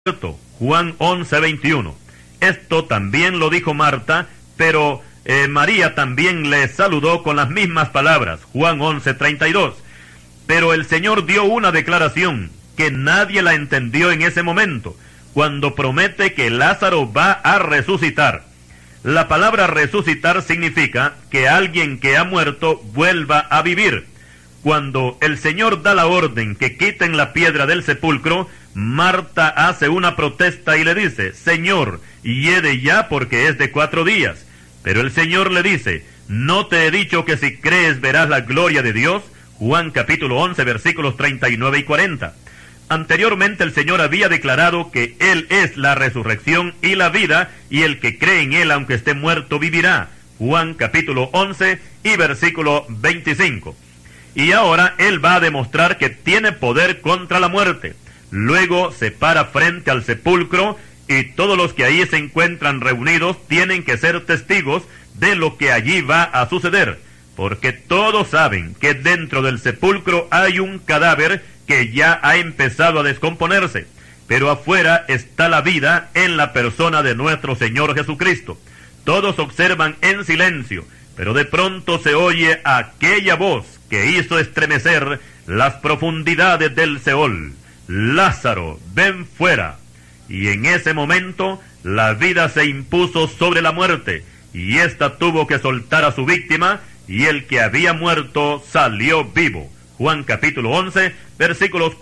Juan 11:21. Esto también lo dijo Marta, pero María también le saludó con las mismas palabras. Juan 11:32. Pero el Señor dio una declaración que nadie la entendió en ese momento, cuando promete que Lázaro va a resucitar. La palabra resucitar significa que alguien que ha muerto vuelva a vivir. Cuando el Señor da la orden que quiten la piedra del sepulcro, Marta hace una protesta y le dice: Señor, hiede ya porque es de 4 días. Pero el Señor le dice: ¿no te he dicho que si crees verás la gloria de Dios? Juan capítulo 11 versículos 39 y 40. Anteriormente el Señor había declarado que Él es la resurrección y la vida, y el que cree en Él aunque esté muerto vivirá. Juan capítulo 11 y versículo 25. Y ahora Él va a demostrar que tiene poder contra la muerte. Luego se para frente al sepulcro y todos los que ahí se encuentran reunidos tienen que ser testigos de lo que allí va a suceder, porque todos saben que dentro del sepulcro hay un cadáver que ya ha empezado a descomponerse, pero afuera está la vida en la persona de nuestro Señor Jesucristo. Todos observan en silencio, pero de pronto se oye aquella voz que hizo estremecer las profundidades del Seol: Lázaro, ven fuera. Y en ese momento la vida se impuso sobre la muerte, y ésta tuvo que soltar a su víctima, y el que había muerto salió vivo. Juan capítulo 11, versículos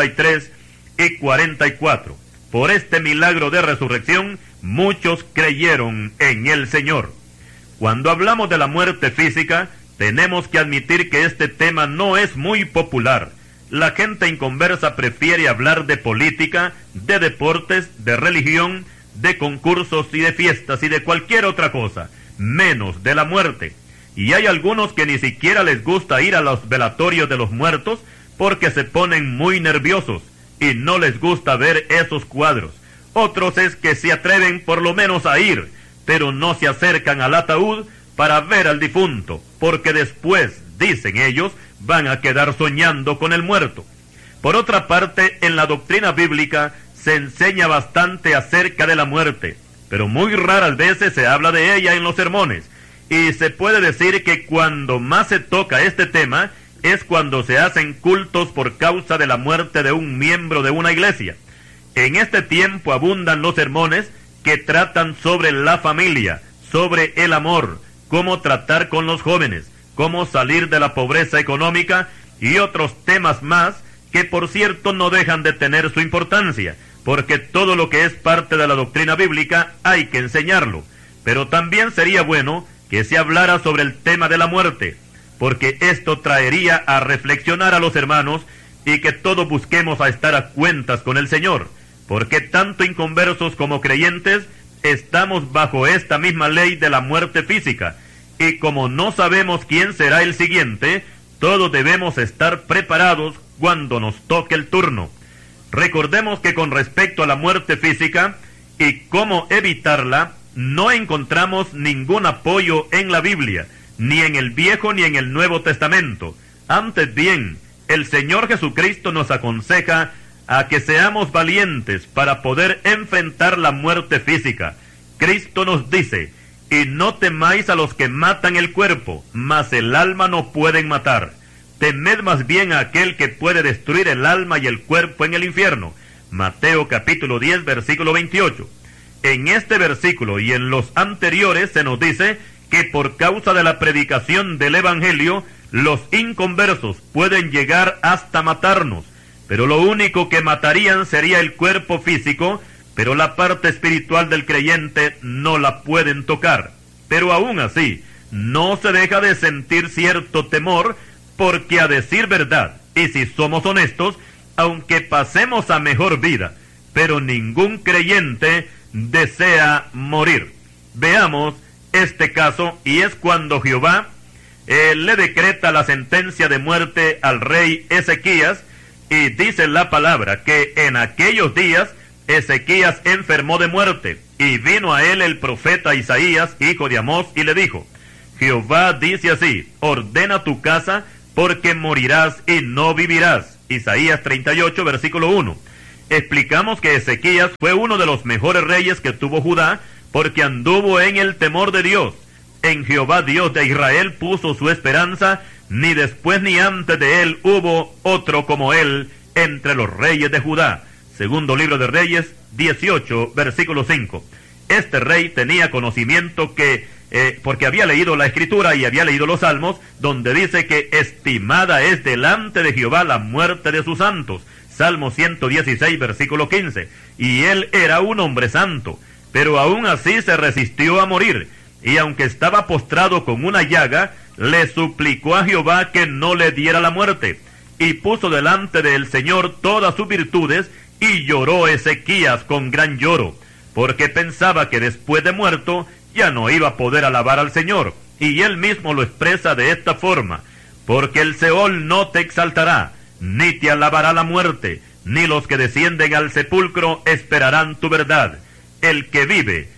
43 y 44. Por este milagro de resurrección, muchos creyeron en el Señor. Cuando hablamos de la muerte física, tenemos que admitir que este tema no es muy popular. La gente inconversa prefiere hablar de política, de deportes, de religión, de concursos y de fiestas y de cualquier otra cosa, menos de la muerte. Y hay algunos que ni siquiera les gusta ir a los velatorios de los muertos porque se ponen muy nerviosos y no les gusta ver esos cuadros. Otros es que se atreven por lo menos a ir, pero no se acercan al ataúd para ver al difunto, porque después, dicen ellos, van a quedar soñando con el muerto. Por otra parte, en la doctrina bíblica se enseña bastante acerca de la muerte, pero muy raras veces se habla de ella en los sermones. Y se puede decir que cuando más se toca este tema es cuando se hacen cultos por causa de la muerte de un miembro de una iglesia. En este tiempo abundan los sermones que tratan sobre la familia, sobre el amor, cómo tratar con los jóvenes, cómo salir de la pobreza económica y otros temas más que por cierto no dejan de tener su importancia, porque todo lo que es parte de la doctrina bíblica hay que enseñarlo. Pero también sería bueno que se hablara sobre el tema de la muerte, porque esto traería a reflexionar a los hermanos y que todos busquemos a estar a cuentas con el Señor, porque tanto inconversos como creyentes estamos bajo esta misma ley de la muerte física, y como no sabemos quién será el siguiente, todos debemos estar preparados cuando nos toque el turno. Recordemos que con respecto a la muerte física y cómo evitarla, no encontramos ningún apoyo en la Biblia, ni en el Viejo ni en el Nuevo Testamento. Antes bien, el Señor Jesucristo nos aconseja a que seamos valientes para poder enfrentar la muerte física. Cristo nos dice: y no temáis a los que matan el cuerpo, mas el alma no pueden matar. Temed más bien a aquel que puede destruir el alma y el cuerpo en el infierno. Mateo capítulo 10, versículo 28. En este versículo y en los anteriores se nos dice que por causa de la predicación del Evangelio, los inconversos pueden llegar hasta matarnos, pero lo único que matarían sería el cuerpo físico, pero la parte espiritual del creyente no la pueden tocar. Pero aún así, no se deja de sentir cierto temor, porque a decir verdad, y si somos honestos, aunque pasemos a mejor vida, pero ningún creyente desea morir. Veamos este caso, y es cuando Jehová le decreta la sentencia de muerte al rey Ezequías, y dice la palabra que en aquellos días Ezequías enfermó de muerte, y vino a él el profeta Isaías, hijo de Amós, y le dijo: Jehová dice así: ordena tu casa, porque morirás y no vivirás. Isaías 38, versículo 1. Explicamos que Ezequías fue uno de los mejores reyes que tuvo Judá, porque anduvo en el temor de Dios. En Jehová Dios de Israel puso su esperanza, ni después ni antes de él hubo otro como él entre los reyes de Judá. Segundo libro de Reyes 18, versículo 5. Este rey tenía conocimiento porque había leído la Escritura y había leído los Salmos, donde dice que estimada es delante de Jehová la muerte de sus santos. Salmo 116, versículo 15. Y él era un hombre santo, pero aún así se resistió a morir, y aunque estaba postrado con una llaga, le suplicó a Jehová que no le diera la muerte, y puso delante del Señor todas sus virtudes, y lloró Ezequías con gran lloro, porque pensaba que después de muerto ya no iba a poder alabar al Señor. Y él mismo lo expresa de esta forma: porque el Seol no te exaltará, ni te alabará la muerte, ni los que descienden al sepulcro esperarán tu verdad. El que vive,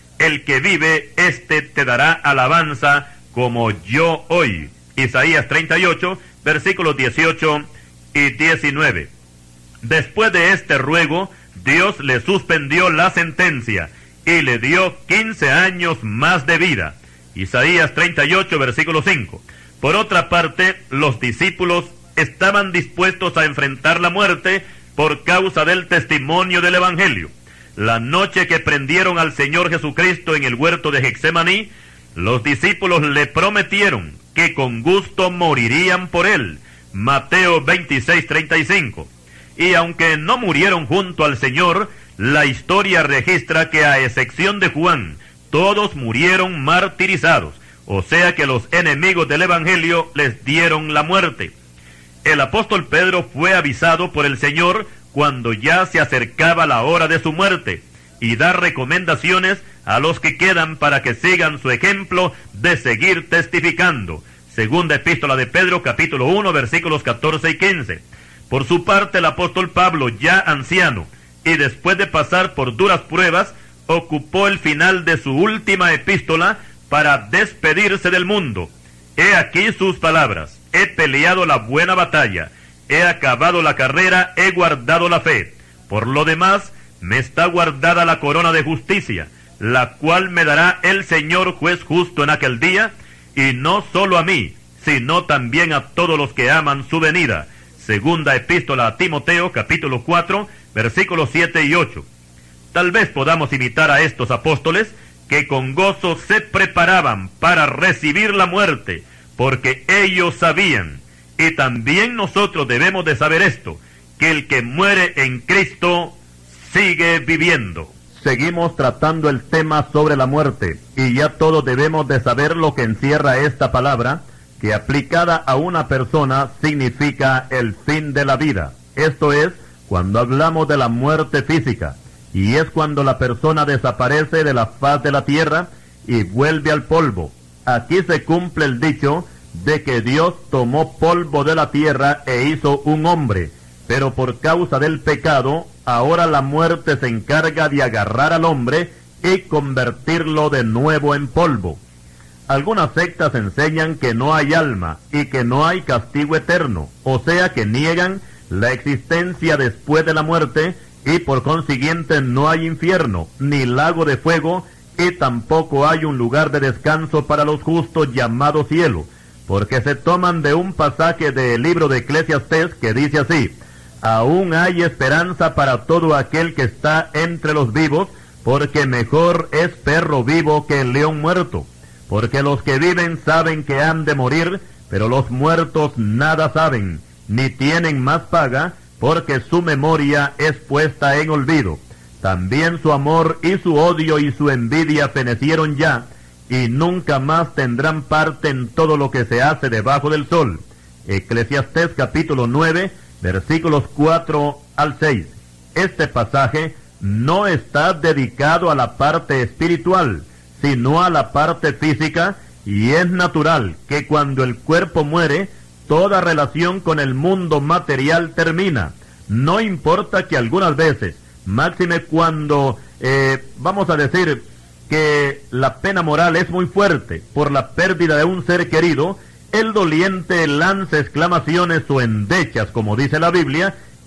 éste te dará alabanza como yo hoy. Isaías 38, versículos 18 y 19. Después de este ruego, Dios le suspendió la sentencia y le dio 15 años más de vida. Isaías 38, versículo 5. Por otra parte, los discípulos estaban dispuestos a enfrentar la muerte por causa del testimonio del Evangelio. La noche que prendieron al Señor Jesucristo en el huerto de Getsemaní, los discípulos le prometieron que con gusto morirían por él. Mateo 26, 35. Y aunque no murieron junto al Señor, la historia registra que a excepción de Juan, todos murieron martirizados, o sea que los enemigos del Evangelio les dieron la muerte. El apóstol Pedro fue avisado por el Señor cuando ya se acercaba la hora de su muerte, y da recomendaciones a los que quedan para que sigan su ejemplo de seguir testificando. Segunda epístola de Pedro, capítulo 1, versículos 14 y 15. Por su parte, el apóstol Pablo, ya anciano, y después de pasar por duras pruebas, ocupó el final de su última epístola para despedirse del mundo. He aquí sus palabras: he peleado la buena batalla, he acabado la carrera, he guardado la fe. Por lo demás, me está guardada la corona de justicia, la cual me dará el Señor juez justo en aquel día, y no solo a mí, sino también a todos los que aman su venida. Segunda epístola a Timoteo, capítulo 4, versículos 7 y 8. Tal vez podamos imitar a estos apóstoles que con gozo se preparaban para recibir la muerte, porque ellos sabían, y también nosotros debemos de saber esto, que el que muere en Cristo sigue viviendo. Seguimos tratando el tema sobre la muerte, y ya todos debemos de saber lo que encierra esta palabra, que aplicada a una persona significa el fin de la vida. Esto es, cuando hablamos de la muerte física, y es cuando la persona desaparece de la faz de la tierra y vuelve al polvo. Aquí se cumple el dicho de que Dios tomó polvo de la tierra e hizo un hombre, pero por causa del pecado, ahora la muerte se encarga de agarrar al hombre y convertirlo de nuevo en polvo. Algunas sectas enseñan que no hay alma y que no hay castigo eterno, o sea que niegan la existencia después de la muerte, y por consiguiente no hay infierno, ni lago de fuego, y tampoco hay un lugar de descanso para los justos llamado cielo, porque se toman de un pasaje del libro de Eclesiastés que dice así: aún hay esperanza para todo aquel que está entre los vivos, porque mejor es perro vivo que el león muerto. Porque los que viven saben que han de morir, pero los muertos nada saben, ni tienen más paga, porque su memoria es puesta en olvido. También su amor y su odio y su envidia fenecieron ya, y nunca más tendrán parte en todo lo que se hace debajo del sol. Eclesiastés capítulo 9, versículos 4 al 6. Este pasaje no está dedicado a la parte espiritual, sino a la parte física, y es natural que cuando el cuerpo muere, toda relación con el mundo material termina. No importa que algunas veces, máxime cuando, vamos a decir, que la pena moral es muy fuerte por la pérdida de un ser querido, el doliente lanza exclamaciones o endechas, como dice la Biblia,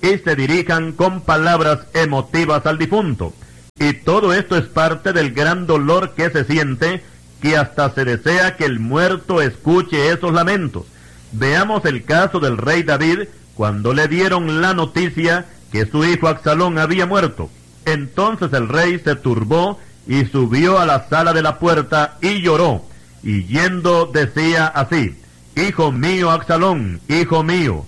y se dirijan con palabras emotivas al difunto. Y todo esto es parte del gran dolor que se siente, que hasta se desea que el muerto escuche esos lamentos. Veamos el caso del rey David, cuando le dieron la noticia que su hijo Absalón había muerto. Entonces el rey se turbó y subió a la sala de la puerta y lloró, y yendo decía así: Hijo mío Absalón, hijo mío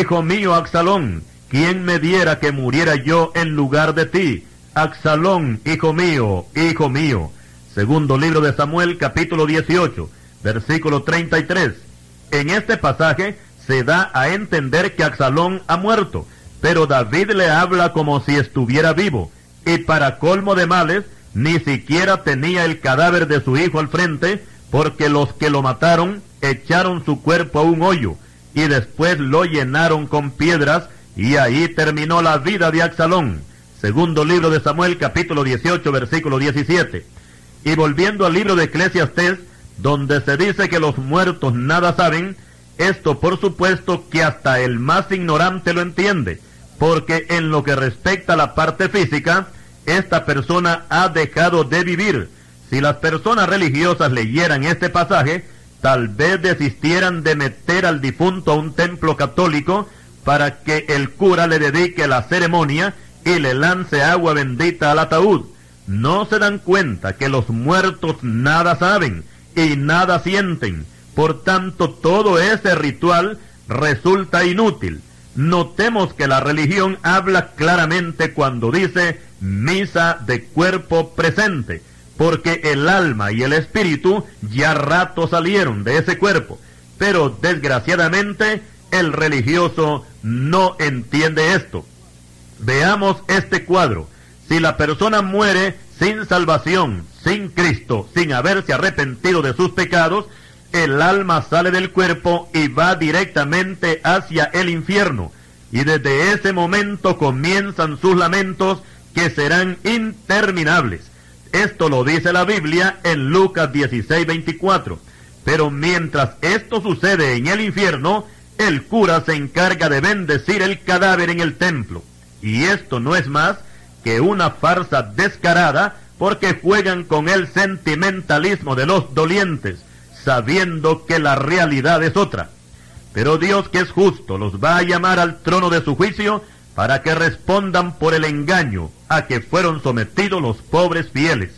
Absalón, ¿quién me diera que muriera yo en lugar de ti? Absalón, hijo mío, hijo mío. Segundo libro de Samuel, capítulo 18, versículo 33. En este pasaje se da a entender que Absalón ha muerto, pero David le habla como si estuviera vivo, y para colmo de males, ni siquiera tenía el cadáver de su hijo al frente, porque los que lo mataron echaron su cuerpo a un hoyo, y después lo llenaron con piedras, y ahí terminó la vida de Absalón. Segundo libro de Samuel, capítulo 18, versículo 17. Y volviendo al libro de Eclesiastés, donde se dice que los muertos nada saben, esto por supuesto que hasta el más ignorante lo entiende, porque en lo que respecta a la parte física, esta persona ha dejado de vivir. Si las personas religiosas leyeran este pasaje, tal vez desistieran de meter al difunto a un templo católico para que el cura le dedique la ceremonia y le lance agua bendita al ataúd. No se dan cuenta que los muertos nada saben y nada sienten. Por tanto, todo ese ritual resulta inútil. Notemos que la religión habla claramente cuando dice misa de cuerpo presente, porque el alma y el espíritu ya rato salieron de ese cuerpo. Pero desgraciadamente el religioso no entiende esto. Veamos este cuadro. Si la persona muere sin salvación, sin Cristo, sin haberse arrepentido de sus pecados, el alma sale del cuerpo y va directamente hacia el infierno. Y desde ese momento comienzan sus lamentos, que serán interminables. Esto lo dice la Biblia en Lucas 16:24. Pero mientras esto sucede en el infierno, el cura se encarga de bendecir el cadáver en el templo. Y esto no es más que una farsa descarada, porque juegan con el sentimentalismo de los dolientes, sabiendo que la realidad es otra. Pero Dios, que es justo, los va a llamar al trono de su juicio para que respondan por el engaño a que fueron sometidos los pobres fieles.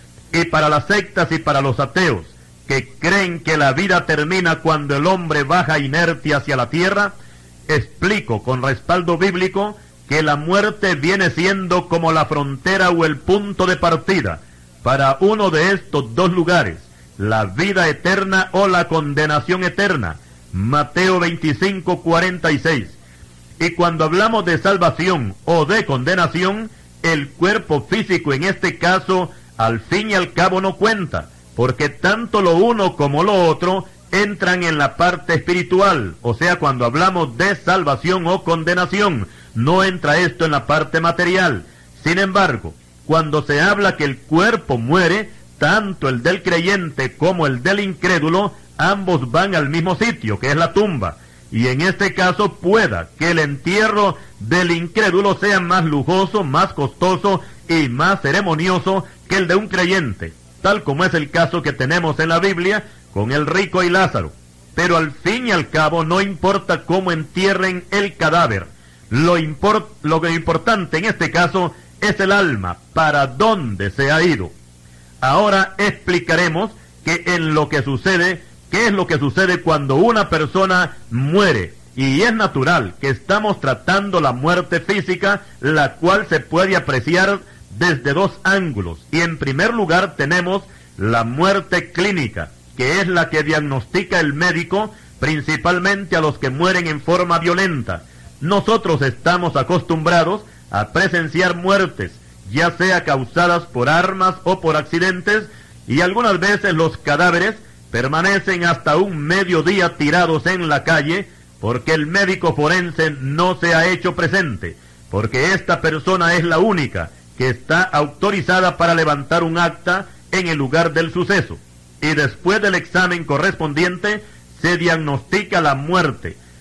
Y para las sectas y para los ateos, que creen que la vida termina cuando el hombre baja inerte hacia la tierra, explico con respaldo bíblico que la muerte viene siendo como la frontera o el punto de partida para uno de estos dos lugares, la vida eterna o la condenación eterna. Mateo 25:46. Y cuando hablamos de salvación o de condenación, el cuerpo físico en este caso al fin y al cabo no cuenta, porque tanto lo uno como lo otro entran en la parte espiritual. O sea, cuando hablamos de salvación o condenación, no entra esto en la parte material. Sin embargo, cuando se habla que el cuerpo muere, tanto el del creyente como el del incrédulo, ambos van al mismo sitio, que es la tumba. Y en este caso pueda que el entierro del incrédulo sea más lujoso, más costoso y más ceremonioso que el de un creyente, tal como es el caso que tenemos en la Biblia con el rico y Lázaro. Pero al fin y al cabo no importa cómo entierren el cadáver. Lo importante en este caso es el alma, para dónde se ha ido. Ahora explicaremos qué es lo que sucede cuando una persona muere. Y es natural que estamos tratando la muerte física, la cual se puede apreciar desde dos ángulos. Y en primer lugar tenemos la muerte clínica, que es la que diagnostica el médico, principalmente a los que mueren en forma violenta. Nosotros estamos acostumbrados a presenciar muertes, ya sea causadas por armas o por accidentes, y algunas veces los cadáveres permanecen hasta un mediodía tirados en la calle, porque el médico forense no se ha hecho presente, porque esta persona es la única que está autorizada para levantar un acta en el lugar del suceso. Y después del examen correspondiente, se diagnostica la muerte.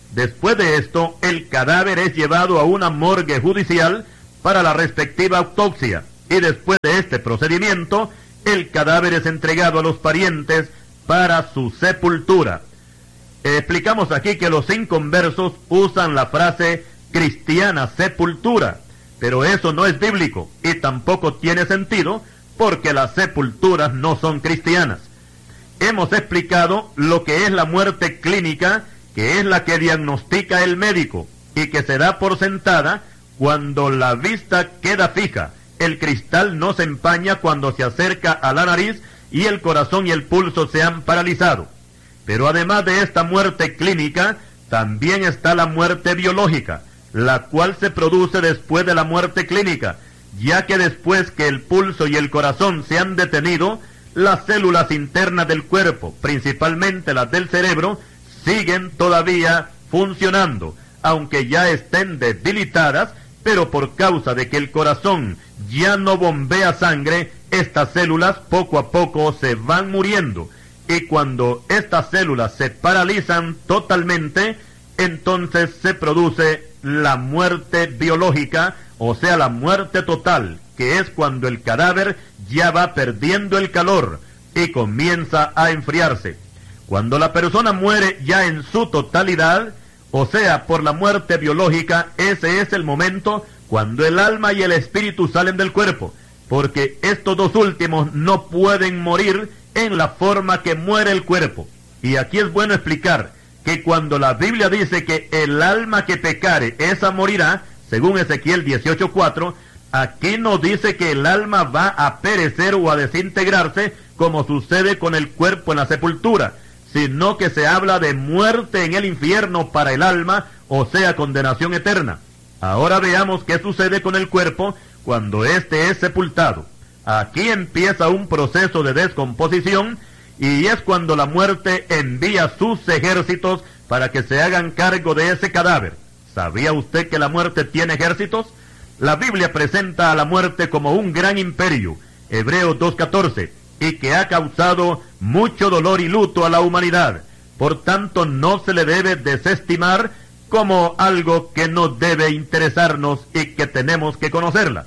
Después de esto, el cadáver es llevado a una morgue judicial para la respectiva autopsia, y después de este procedimiento, el cadáver es entregado a los parientes para su sepultura. Explicamos aquí que los inconversos usan la frase cristiana sepultura, pero eso no es bíblico y tampoco tiene sentido porque las sepulturas no son cristianas. Hemos explicado lo que es la muerte clínica, que es la que diagnostica el médico y que se da por sentada cuando la vista queda fija. El cristal no se empaña cuando se acerca a la nariz y el corazón y el pulso se han paralizado. Pero además de esta muerte clínica, también está la muerte biológica, la cual se produce después de la muerte clínica, ya que después que el pulso y el corazón se han detenido, las células internas del cuerpo, principalmente las del cerebro, siguen todavía funcionando, aunque ya estén debilitadas, pero por causa de que el corazón ya no bombea sangre, estas células poco a poco se van muriendo. Y cuando estas células se paralizan totalmente, entonces se produce la muerte biológica, o sea, la muerte total, que es cuando el cadáver ya va perdiendo el calor y comienza a enfriarse. Cuando la persona muere ya en su totalidad, o sea, por la muerte biológica, ese es el momento cuando el alma y el espíritu salen del cuerpo, porque estos dos últimos no pueden morir en la forma que muere el cuerpo. Y aquí es bueno explicar que cuando la Biblia dice que el alma que pecare, esa morirá, según Ezequiel 18:4, aquí no dice que el alma va a perecer o a desintegrarse como sucede con el cuerpo en la sepultura, sino que se habla de muerte en el infierno para el alma, o sea, condenación eterna. Ahora veamos qué sucede con el cuerpo cuando éste es sepultado. Aquí empieza un proceso de descomposición, y es cuando la muerte envía sus ejércitos para que se hagan cargo de ese cadáver. ¿Sabía usted que la muerte tiene ejércitos? La Biblia presenta a la muerte como un gran imperio, Hebreos 2:14, y que ha causado mucho dolor y luto a la humanidad. Por tanto, no se le debe desestimar como algo que no debe interesarnos y que tenemos que conocerla.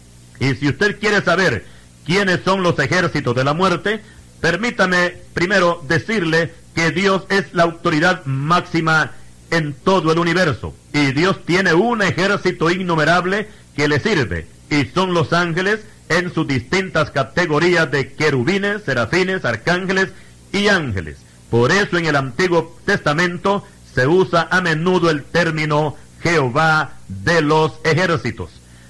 Y si usted quiere saber quiénes son los ejércitos de la muerte, permítame primero decirle que Dios es la autoridad máxima en todo el universo, y Dios tiene un ejército innumerable que le sirve, y son los ángeles en sus distintas categorías de querubines, serafines, arcángeles y ángeles. Por eso en el Antiguo Testamento se usa a menudo el término Jehová de los ejércitos,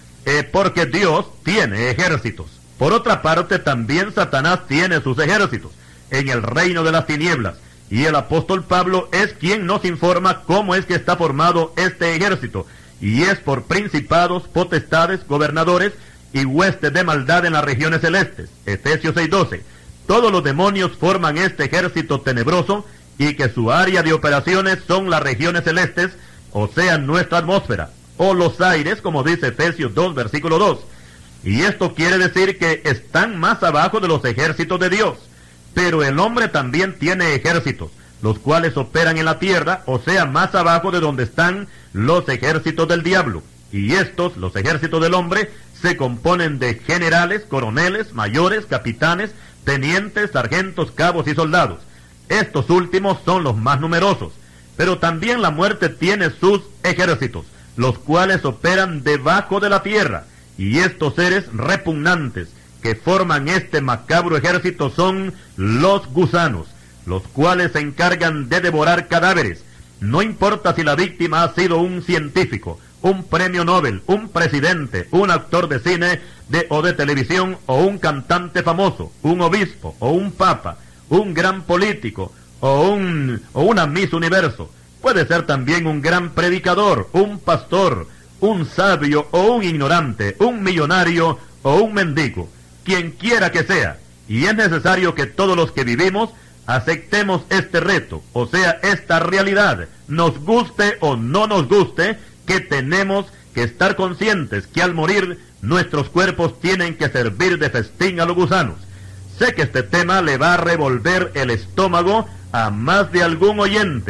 porque Dios tiene ejércitos. Por otra parte, también Satanás tiene sus ejércitos en el reino de las tinieblas, y el apóstol Pablo es quien nos informa cómo es que está formado este ejército, y es por principados, potestades, gobernadores y huestes de maldad en las regiones celestes. Efesios 6:12. Todos los demonios forman este ejército tenebroso, y que su área de operaciones son las regiones celestes, o sea, nuestra atmósfera, o los aires, como dice Efesios 2, versículo 2. Y esto quiere decir que están más abajo de los ejércitos de Dios. Pero el hombre también tiene ejércitos, los cuales operan en la tierra, o sea, más abajo de donde están los ejércitos del diablo. Y estos, los ejércitos del hombre, se componen de generales, coroneles, mayores, capitanes, tenientes, sargentos, cabos y soldados. Estos últimos son los más numerosos. Pero también la muerte tiene sus ejércitos, los cuales operan debajo de la tierra. Y estos seres repugnantes que forman este macabro ejército son los gusanos, los cuales se encargan de devorar cadáveres. No importa si la víctima ha sido un científico, un premio Nobel, un presidente, un actor de cine o de televisión, o un cantante famoso, un obispo o un papa, un gran político o una Miss Universo. Puede ser también un gran predicador, un pastor, un sabio o un ignorante, un millonario o un mendigo, quien quiera que sea. Y es necesario que todos los que vivimos aceptemos este reto, o sea, esta realidad, nos guste o no nos guste, que tenemos que estar conscientes que al morir nuestros cuerpos tienen que servir de festín a los gusanos. Sé que este tema le va a revolver el estómago a más de algún oyente,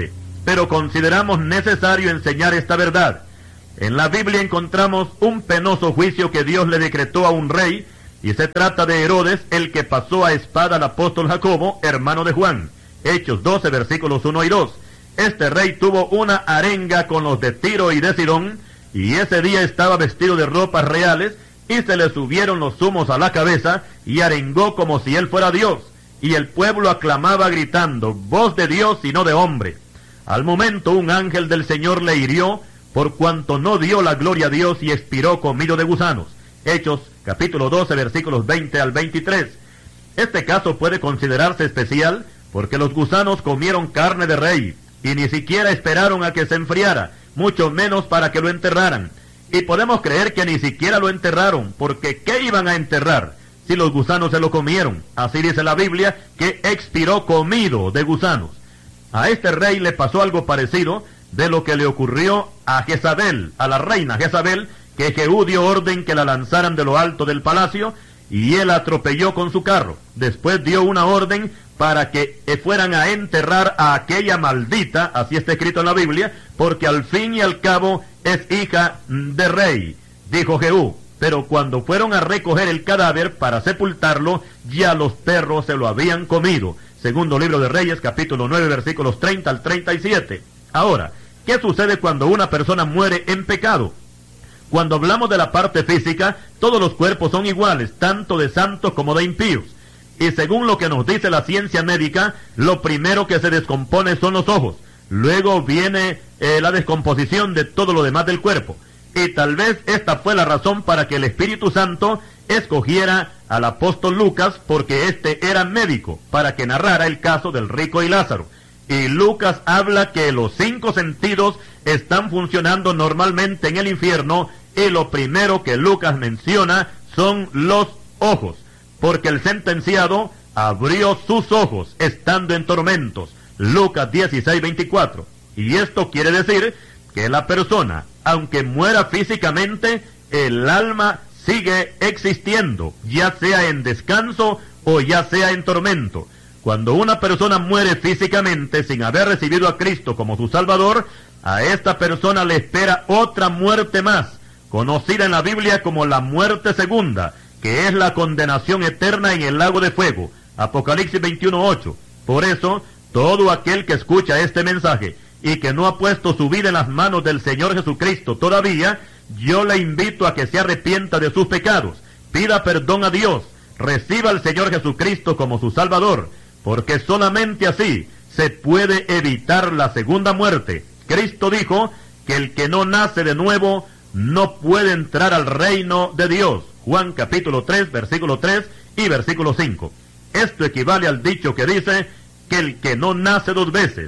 pero consideramos necesario enseñar esta verdad. En la Biblia encontramos un penoso juicio que Dios le decretó a un rey, y se trata de Herodes, el que pasó a espada al apóstol Jacobo, hermano de Juan. Hechos 12, versículos 1 y 2. Este rey tuvo una arenga con los de Tiro y de Sidón, y ese día estaba vestido de ropas reales, y se le subieron los humos a la cabeza, y arengó como si él fuera Dios. Y el pueblo aclamaba gritando, voz de Dios y no de hombre. Al momento un ángel del Señor le hirió, por cuanto no dio la gloria a Dios, y expiró comido de gusanos. Hechos capítulo 12, versículos 20 al 23. Este caso puede considerarse especial porque los gusanos comieron carne de rey y ni siquiera esperaron a que se enfriara, mucho menos para que lo enterraran. Y podemos creer que ni siquiera lo enterraron, porque ¿qué iban a enterrar si los gusanos se lo comieron? Así dice la Biblia, que expiró comido de gusanos. A este rey le pasó algo parecido de lo que le ocurrió a Jezabel, a la reina Jezabel, que Jehú dio orden que la lanzaran de lo alto del palacio, y él atropelló con su carro. Después dio una orden para que fueran a enterrar a aquella maldita, así está escrito en la Biblia, porque al fin y al cabo es hija de rey, dijo Jehú. Pero cuando fueron a recoger el cadáver para sepultarlo, ya los perros se lo habían comido. Segundo libro de Reyes, capítulo 9, versículos 30 al 37. Ahora, ¿qué sucede cuando una persona muere en pecado? Cuando hablamos de la parte física, todos los cuerpos son iguales, tanto de santos como de impíos. Y según lo que nos dice la ciencia médica, lo primero que se descompone son los ojos. Luego viene la descomposición de todo lo demás del cuerpo. Y tal vez esta fue la razón para que el Espíritu Santo escogiera al apóstol Lucas, porque éste era médico, para que narrara el caso del rico y Lázaro. Y Lucas habla que los 5 sentidos están funcionando normalmente en el infierno, y lo primero que Lucas menciona son los ojos, porque el sentenciado abrió sus ojos estando en tormentos. Lucas 16, 24. Y esto quiere decir que la persona, aunque muera físicamente, el alma sigue existiendo, ya sea en descanso o ya sea en tormento. Cuando una persona muere físicamente sin haber recibido a Cristo como su Salvador, a esta persona le espera otra muerte más, conocida en la Biblia como la muerte segunda, que es la condenación eterna en el lago de fuego. Apocalipsis 21:8. Por eso, todo aquel que escucha este mensaje y que no ha puesto su vida en las manos del Señor Jesucristo todavía, yo le invito a que se arrepienta de sus pecados, pida perdón a Dios, reciba al Señor Jesucristo como su Salvador, porque solamente así se puede evitar la segunda muerte. Cristo dijo que el que no nace de nuevo no puede entrar al reino de Dios. Juan capítulo 3, versículo 3 y versículo 5. Esto equivale al dicho que dice que el que no nace 2 veces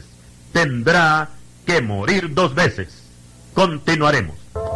tendrá que morir 2 veces. Continuaremos.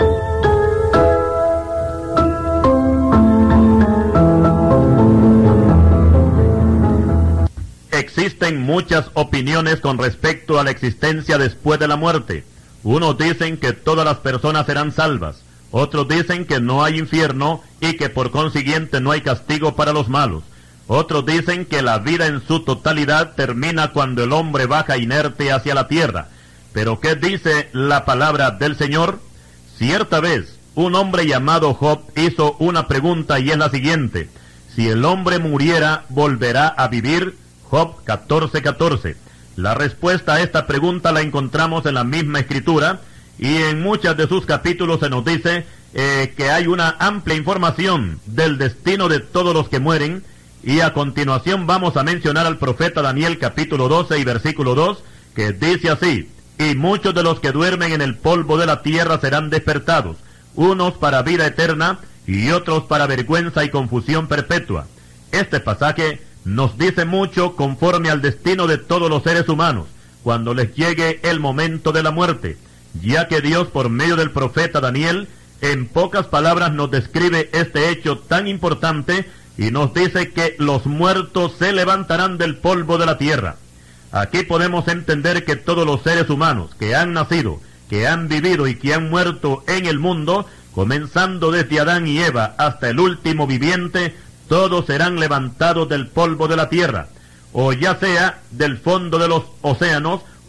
Existen muchas opiniones con respecto a la existencia después de la muerte. Unos dicen que todas las personas serán salvas, otros dicen que no hay infierno y que por consiguiente no hay castigo para los malos. Otros dicen que la vida en su totalidad termina cuando el hombre baja inerte hacia la tierra. Pero ¿qué dice la palabra del Señor? Cierta vez, un hombre llamado Job hizo una pregunta y es la siguiente: si el hombre muriera, ¿volverá a vivir? Job 14:14. La respuesta a esta pregunta la encontramos en la misma escritura, y en muchos de sus capítulos se nos dice que hay una amplia información del destino de todos los que mueren. Y a continuación vamos a mencionar al profeta Daniel capítulo 12 y versículo 2, que dice así: y muchos de los que duermen en el polvo de la tierra serán despertados, unos para vida eterna y otros para vergüenza y confusión perpetua. Este pasaje nos dice mucho conforme al destino de todos los seres humanos cuando les llegue el momento de la muerte, ya que Dios por medio del profeta Daniel en pocas palabras nos describe este hecho tan importante y nos dice que los muertos se levantarán del polvo de la tierra. Aquí podemos entender que todos los seres humanos que han nacido, que han vivido y que han muerto en el mundo, comenzando desde Adán y Eva hasta el último viviente, todos serán levantados del polvo de la tierra, o ya sea del fondo de los océanos,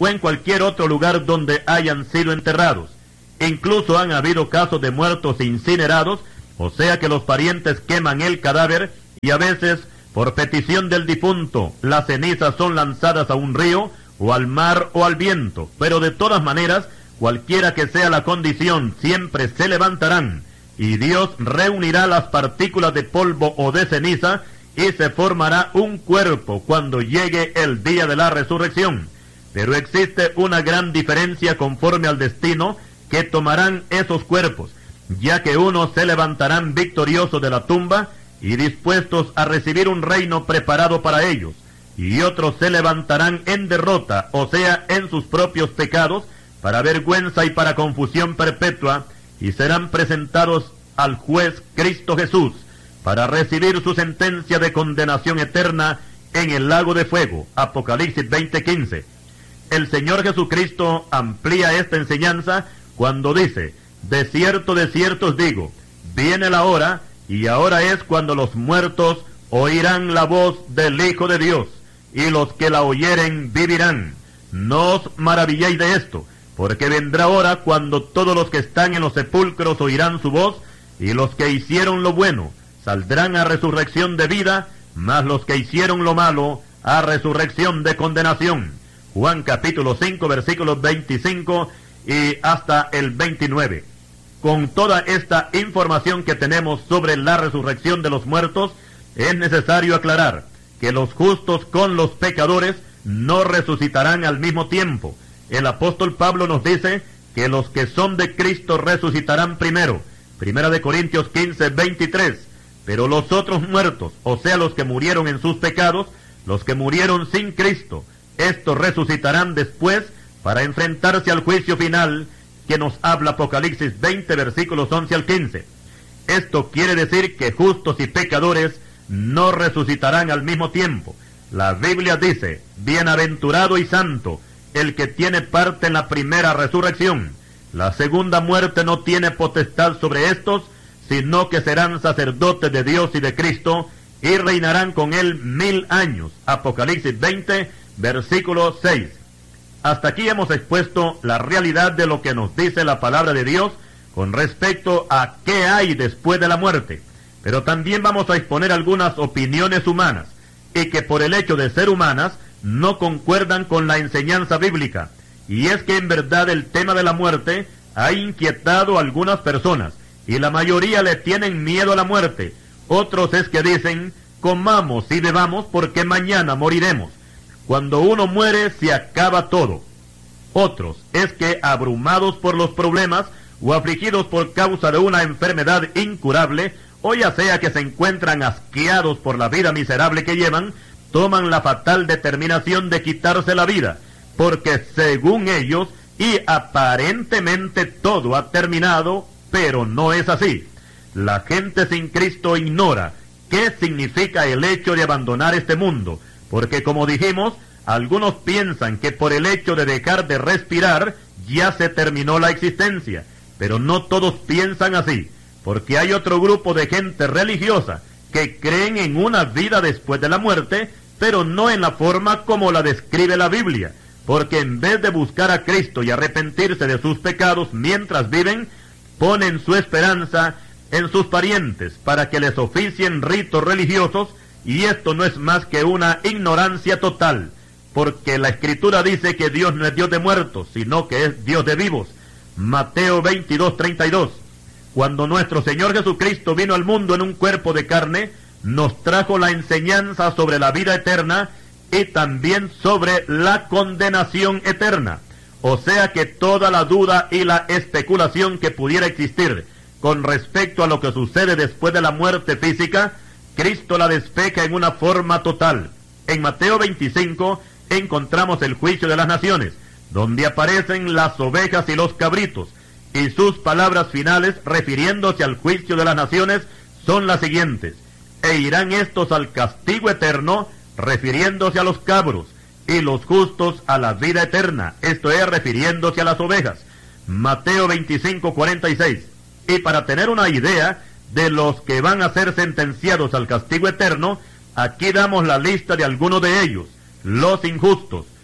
o en cualquier otro lugar donde hayan sido enterrados. Incluso han habido casos de muertos incinerados, o sea que los parientes queman el cadáver y a veces, por petición del difunto, las cenizas son lanzadas a un río, o al mar o al viento. Pero de todas maneras, cualquiera que sea la condición, siempre se levantarán, y Dios reunirá las partículas de polvo o de ceniza, y se formará un cuerpo cuando llegue el día de la resurrección. Pero existe una gran diferencia conforme al destino que tomarán esos cuerpos, ya que unos se levantarán victoriosos de la tumba y dispuestos a recibir un reino preparado para ellos, y otros se levantarán en derrota, o sea, en sus propios pecados, para vergüenza y para confusión perpetua, y serán presentados al juez Cristo Jesús, para recibir su sentencia de condenación eterna en el lago de fuego. Apocalipsis 20:15. El Señor Jesucristo amplía esta enseñanza cuando dice: de cierto os digo, viene la hora, y ahora es cuando los muertos oirán la voz del Hijo de Dios, y los que la oyeren vivirán. No os maravilléis de esto, porque vendrá hora cuando todos los que están en los sepulcros oirán su voz, y los que hicieron lo bueno saldrán a resurrección de vida, mas los que hicieron lo malo a resurrección de condenación. Juan capítulo 5, versículos 25 y hasta el 29. Con toda esta información que tenemos sobre la resurrección de los muertos, es necesario aclarar que los justos con los pecadores no resucitarán al mismo tiempo. El apóstol Pablo nos dice que los que son de Cristo resucitarán primero. Primera de Corintios 15, 23. Pero los otros muertos, o sea, los que murieron en sus pecados, los que murieron sin Cristo, estos resucitarán después para enfrentarse al juicio final que nos habla Apocalipsis 20, versículos 11 al 15. Esto quiere decir que justos y pecadores no resucitarán al mismo tiempo. La Biblia dice: bienaventurado y santo el que tiene parte en la primera resurrección. La segunda muerte no tiene potestad sobre estos, sino que serán sacerdotes de Dios y de Cristo, y reinarán con él 1000 años. Apocalipsis 20, versículo 6. Hasta aquí hemos expuesto la realidad de lo que nos dice la palabra de Dios con respecto a qué hay después de la muerte. Pero también vamos a exponer algunas opiniones humanas, y que por el hecho de ser humanas, no concuerdan con la enseñanza bíblica. Y es que en verdad el tema de la muerte ha inquietado a algunas personas, y la mayoría le tienen miedo a la muerte. Otros es que dicen: comamos y bebamos porque mañana moriremos. Cuando uno muere se acaba todo. Otros es que, abrumados por los problemas o afligidos por causa de una enfermedad incurable, o ya sea que se encuentran asqueados por la vida miserable que llevan, toman la fatal determinación de quitarse la vida, porque según ellos, y aparentemente todo ha terminado, pero no es así. La gente sin Cristo ignora qué significa el hecho de abandonar este mundo, porque como dijimos, algunos piensan que por el hecho de dejar de respirar ya se terminó la existencia, pero no todos piensan así, porque hay otro grupo de gente religiosa que creen en una vida después de la muerte, pero no en la forma como la describe la Biblia, porque en vez de buscar a Cristo y arrepentirse de sus pecados mientras viven, ponen su esperanza en sus parientes para que les oficien ritos religiosos, y esto no es más que una ignorancia total, porque la Escritura dice que Dios no es Dios de muertos, sino que es Dios de vivos. Mateo 22, 32. Cuando nuestro Señor Jesucristo vino al mundo en un cuerpo de carne, nos trajo la enseñanza sobre la vida eterna y también sobre la condenación eterna. O sea que toda la duda y la especulación que pudiera existir con respecto a lo que sucede después de la muerte física, Cristo la despeja en una forma total. En Mateo 25 encontramos el juicio de las naciones, donde aparecen las ovejas y los cabritos, y sus palabras finales refiriéndose al juicio de las naciones son las siguientes: e irán estos al castigo eterno, refiriéndose a los cabros, y los justos a la vida eterna, esto es, refiriéndose a las ovejas. Mateo 25, 46. Y para tener una idea de los que van a ser sentenciados al castigo eterno, aquí damos la lista de algunos de ellos: los injustos,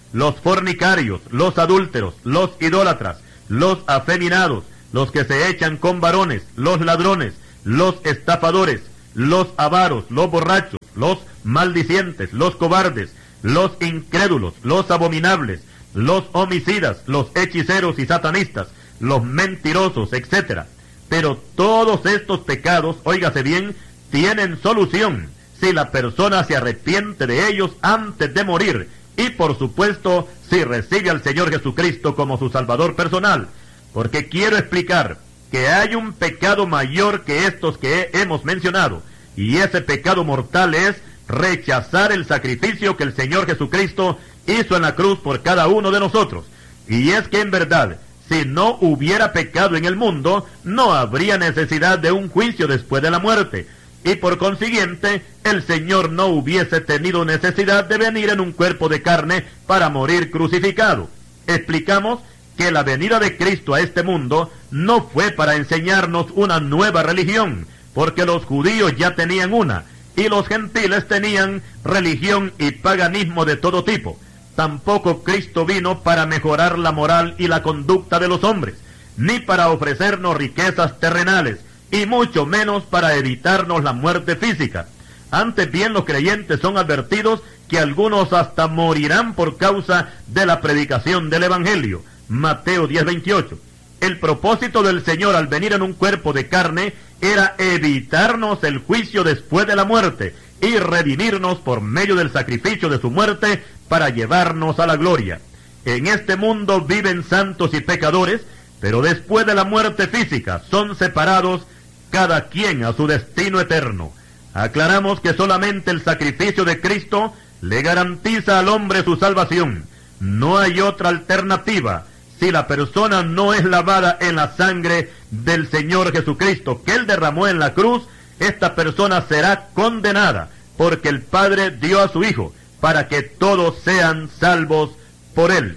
los fornicarios, los adúlteros, los idólatras, los afeminados, los que se echan con varones, los ladrones, los estafadores, los avaros, los borrachos, los maldicientes, los cobardes, los incrédulos, los abominables, los homicidas, los hechiceros y satanistas, los mentirosos, etc. Pero todos estos pecados, óigase bien, tienen solución si la persona se arrepiente de ellos antes de morir y, por supuesto, si recibe al Señor Jesucristo como su Salvador personal. Porque quiero explicar que hay un pecado mayor que estos que hemos mencionado, y ese pecado mortal es rechazar el sacrificio que el Señor Jesucristo hizo en la cruz por cada uno de nosotros. Y es que en verdad, si no hubiera pecado en el mundo, no habría necesidad de un juicio después de la muerte, y por consiguiente, el Señor no hubiese tenido necesidad de venir en un cuerpo de carne para morir crucificado. Explicamos que la venida de Cristo a este mundo no fue para enseñarnos una nueva religión, porque los judíos ya tenían una, y los gentiles tenían religión y paganismo de todo tipo. Tampoco Cristo vino para mejorar la moral y la conducta de los hombres, ni para ofrecernos riquezas terrenales, y mucho menos para evitarnos la muerte física. Antes bien, los creyentes son advertidos que algunos hasta morirán por causa de la predicación del Evangelio. Mateo 10:28. El propósito del Señor al venir en un cuerpo de carne era evitarnos el juicio después de la muerte y redimirnos por medio del sacrificio de su muerte para llevarnos a la gloria. En este mundo viven santos y pecadores, pero después de la muerte física son separados cada quien a su destino eterno. Aclaramos que solamente el sacrificio de Cristo le garantiza al hombre su salvación. No hay otra alternativa. Si la persona no es lavada en la sangre del Señor Jesucristo que Él derramó en la cruz, esta persona será condenada, porque el Padre dio a su Hijo para que todos sean salvos por Él.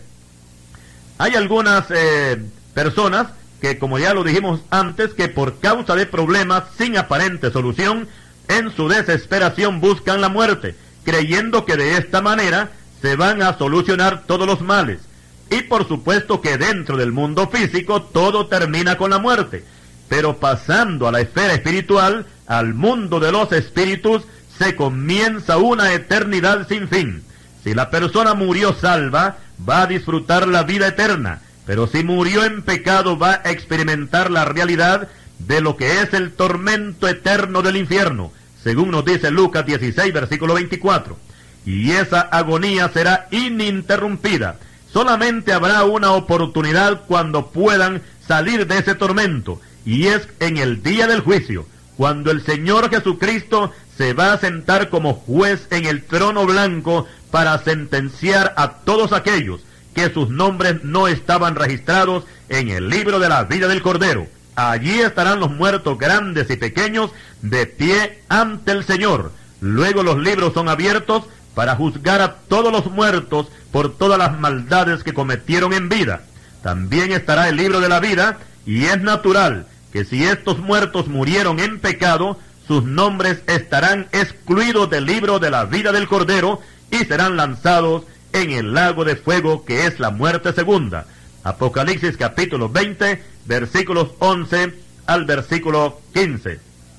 Hay algunas personas que, como ya lo dijimos antes, que por causa de problemas sin aparente solución, en su desesperación buscan la muerte, creyendo que de esta manera se van a solucionar todos los males. Y por supuesto que dentro del mundo físico todo termina con la muerte, pero pasando a la esfera espiritual, al mundo de los espíritus, se comienza una eternidad sin fin. Si la persona murió salva, va a disfrutar la vida eterna, pero si murió en pecado, va a experimentar la realidad de lo que es el tormento eterno del infierno, según nos dice Lucas 16, versículo 24. Y esa agonía será ininterrumpida. Solamente habrá una oportunidad cuando puedan salir de ese tormento, y es en el día del juicio, cuando el Señor Jesucristo se va a sentar como juez en el trono blanco para sentenciar a todos aquellos que sus nombres no estaban registrados en el libro de la vida del Cordero. Allí estarán los muertos grandes y pequeños de pie ante el Señor. Luego los libros son abiertos para juzgar a todos los muertos por todas las maldades que cometieron en vida. También estará el libro de la vida, y es natural que si estos muertos murieron en pecado, sus nombres estarán excluidos del libro de la vida del Cordero y serán lanzados en el lago de fuego, que es la muerte segunda. Apocalipsis capítulo 20, versículos 11 al versículo 15.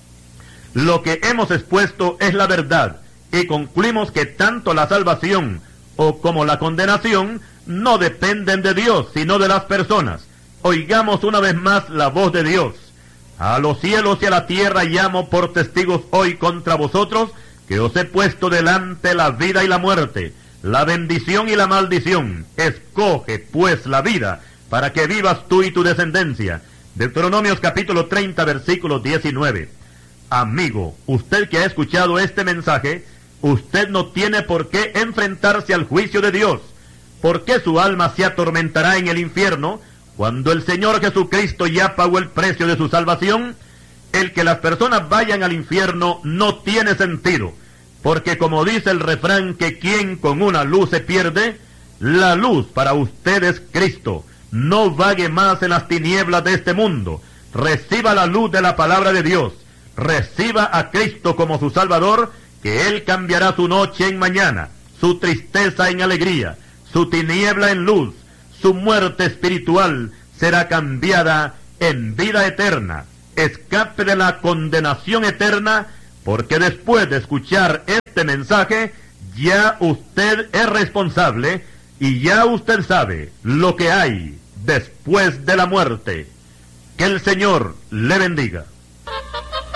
Lo que hemos expuesto es la verdad, y concluimos que tanto la salvación como la condenación no dependen de Dios, sino de las personas. Oigamos una vez más la voz de Dios. A los cielos y a la tierra llamo por testigos hoy contra vosotros, que os he puesto delante la vida y la muerte, la bendición y la maldición. Escoge pues la vida, para que vivas tú y tu descendencia. Deuteronomios capítulo 30, versículo 19. Amigo, usted que ha escuchado este mensaje, usted no tiene por qué enfrentarse al juicio de Dios. ¿Por qué su alma se atormentará en el infierno cuando el Señor Jesucristo ya pagó el precio de su salvación? El que las personas vayan al infierno no tiene sentido, porque como dice el refrán, que quien con una luz se pierde, la luz para usted es Cristo. No vague más en las tinieblas de este mundo. Reciba la luz de la palabra de Dios. Reciba a Cristo como su Salvador, que Él cambiará su noche en mañana, su tristeza en alegría, su tiniebla en luz, su muerte espiritual será cambiada en vida eterna, escape de la condenación eterna, porque después de escuchar este mensaje, ya usted es responsable y ya usted sabe lo que hay después de la muerte. Que el Señor le bendiga.